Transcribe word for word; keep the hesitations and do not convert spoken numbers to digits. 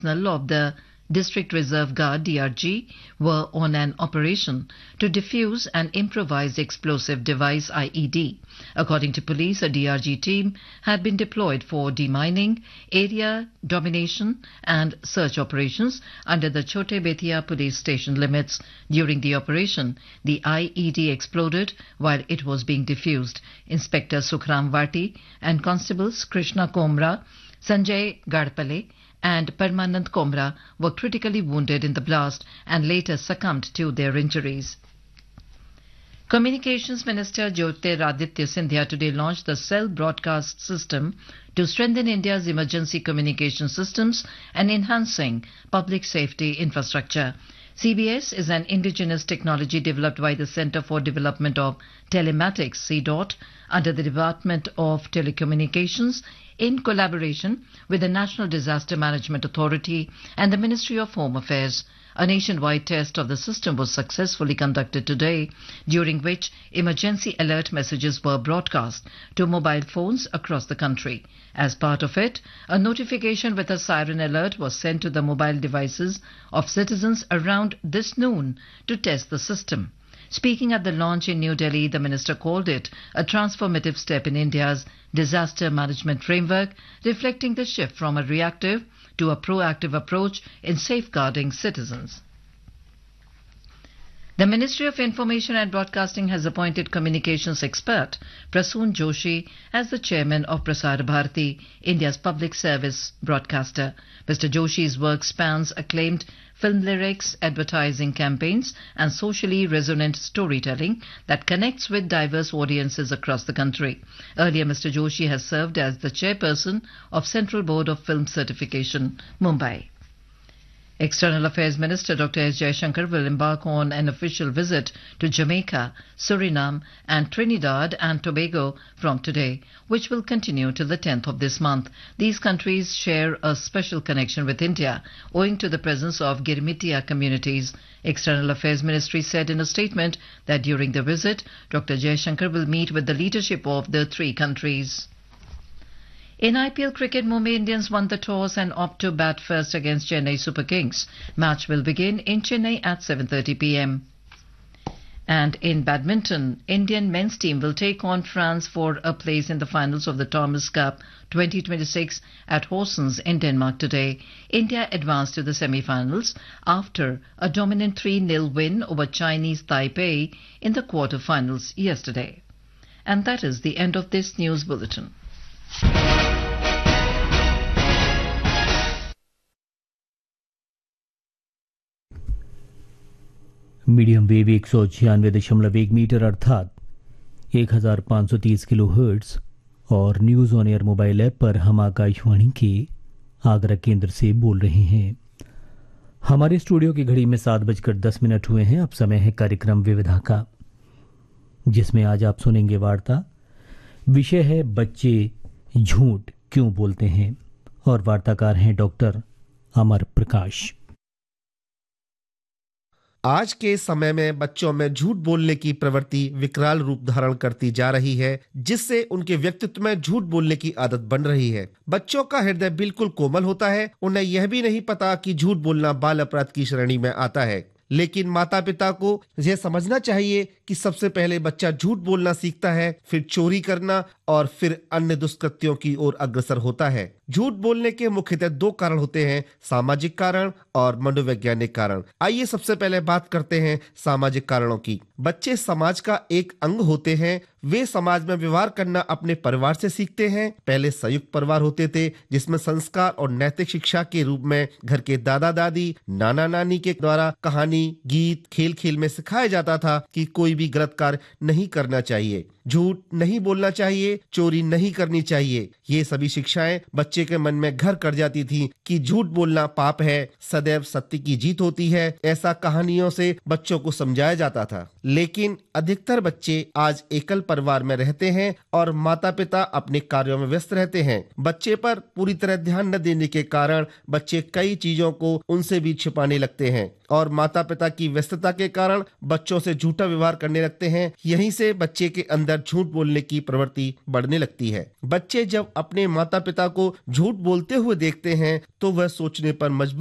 of the District Reserve Guard D R G were on an operation to defuse an improvised explosive device I E D. According to police, a D R G team had been deployed for demining, area domination and search operations under the Chote Betia police station limits. During the operation, the I E D exploded while it was being defused. Inspector Sukhram Vati and constables Krishna Komra, Sanjay Gadpale and Permanent Komra were critically wounded in the blast and later succumbed to their injuries. Communications Minister Jyotiraditya Scindia today launched the Cell Broadcast System to strengthen India's emergency communication systems and enhancing public safety infrastructure. C B S is an indigenous technology developed by the Centre for Development of Telematics, C DOT, under the Department of Telecommunications in collaboration with the National Disaster Management Authority and the Ministry of Home Affairs. A nationwide test of the system was successfully conducted today, during which emergency alert messages were broadcast to mobile phones across the country. As part of it, a notification with a siren alert was sent to the mobile devices of citizens around this noon to test the system. Speaking at the launch in New Delhi, the minister called it a transformative step in India's disaster management framework, reflecting the shift from a reactive to a proactive approach in safeguarding citizens. The Ministry of Information and Broadcasting has appointed communications expert Prasoon Joshi as the chairman of Prasar Bharati, India's public service broadcaster. Mister Joshi's work spans acclaimed film lyrics, advertising campaigns, and socially resonant storytelling that connects with diverse audiences across the country. Earlier, Mister Joshi has served as the chairperson of Central Board of Film Certification, Mumbai. External Affairs Minister Doctor S. Jaishankar will embark on an official visit to Jamaica, Suriname and Trinidad and Tobago from today, which will continue till the tenth of this month. These countries share a special connection with India, owing to the presence of Girmitia communities. External Affairs Ministry said in a statement that during the visit, Doctor Jaishankar will meet with the leadership of the three countries. In I P L cricket, Mumbai Indians won the toss and opt to bat first against Chennai Super Kings. Match will begin in Chennai at seven thirty p m And in badminton, Indian men's team will take on France for a place in the finals of the Thomas Cup twenty twenty-six at Horsens in Denmark today. India advanced to the semi-finals after a dominant three nil win over Chinese Taipei in the quarter-finals yesterday. And that is the end of this news bulletin. Medium wave एक सौ छियानवे दशमलव एक metre अर्थात एक हजार पाँच सौ तीस किलो हर्ट्ज और news on air mobile app पर हम आकाशवाणी के आगरा केंद्र से बोल रहे हैं। हमारे स्टूडियो की घड़ी में सात बजकर दस मिनट हुए हैं। अब समय है कार्यक्रम विविधा का, जिसमें आज आप सुनेंगे वार्ता। विषय है बच्चे झूठ क्यों बोलते हैं और वार्ताकार हैं डॉक्टर अमर प्रकाश। आज के समय में बच्चों में झूठ बोलने की प्रवृत्ति विकराल रूप धारण करती जा रही है, जिससे उनके व्यक्तित्व में झूठ बोलने की आदत बन रही है। बच्चों का हृदय बिल्कुल कोमल होता है, उन्हें यह भी नहीं पता कि झूठ बोलना बाल अपराध की श्रेणी में आता है। लेकिन माता पिता को यह समझना चाहिए कि सबसे पहले बच्चा झूठ बोलना सीखता है, फिर चोरी करना और फिर अन्य दुष्कृत्यों की ओर अग्रसर होता है। झूठ बोलने के मुख्यतः दो कारण होते हैं, सामाजिक कारण और मनोवैज्ञानिक कारण। आइए सबसे पहले बात करते हैं सामाजिक कारणों की। बच्चे समाज का एक अंग होते हैं। वे समाज में व्यवहार करना अपने परिवार से सीखते हैं। पहले संयुक्त परिवार होते थे, जिसमें संस्कार और नैतिक शिक्षा के रूप में घर के दादा दादी, नाना नानी के द्वारा कहानी, गीत, खेल खेल में सिखाया जाता था कि कोई भी गलत कार्य नहीं करना चाहिए, झूठ नहीं बोलना चाहिए, चोरी नहीं करनी चाहिए। ये सभी शिक्षाएं बच्चे के मन में घर कर जाती थी कि झूठ बोलना पाप है, सदैव सत्य की जीत होती है। ऐसा कहानियों से बच्चों को समझाया जाता था। लेकिन अधिकतर बच्चे आज एकल परिवार में रहते हैं और माता पिता अपने कार्यों में व्यस्त रहते हैं। बच्चे पर पूरी तरह ध्यान न देने के कारण बच्चे कई चीजों को उनसे भी छिपाने लगते हैं और माता पिता की व्यस्तता के कारण बच्चों से झूठा व्यवहार करने लगते हैं। यहीं से बच्चे के अंदर झूठ बोलने की प्रवृत्ति बढ़ने लगती है। बच्चे जब अपने माता पिता को झूठ बोलते हुए देखते हैं तो वह सोचने पर मजबूर